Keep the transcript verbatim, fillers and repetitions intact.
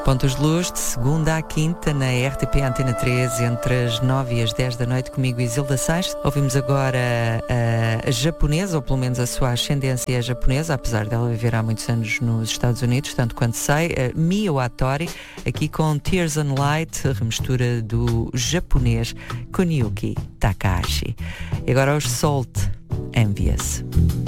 Pontos de Luz, de segunda à quinta, na R T P Antena três, entre as nove e as dez da noite, comigo Isilda Sanches. Ouvimos agora a, a japonesa, ou pelo menos a sua ascendência é japonesa, apesar dela viver há muitos anos nos Estados Unidos, tanto quanto sei, a Mia Watori, aqui com Tears and Light, remistura do japonês Kuniyuki Takahashi. E agora os Salt, Envious.